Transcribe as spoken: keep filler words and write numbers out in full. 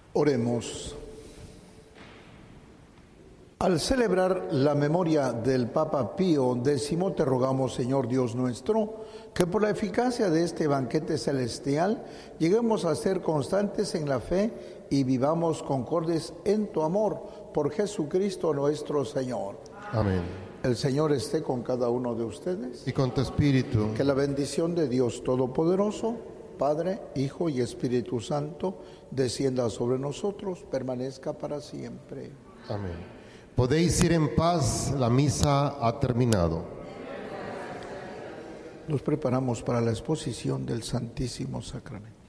Oremos. Al celebrar la memoria del Papa Pío X, te rogamos, Señor Dios nuestro, que por la eficacia de este banquete celestial lleguemos a ser constantes en la fe y vivamos concordes en tu amor, por Jesucristo nuestro Señor. Amén. El Señor esté con cada uno de ustedes. Y con tu espíritu. Que la bendición de Dios Todopoderoso, Padre, Hijo y Espíritu Santo, descienda sobre nosotros, permanezca para siempre. Amén. Podéis ir en paz, la misa ha terminado. Nos preparamos para la exposición del Santísimo Sacramento.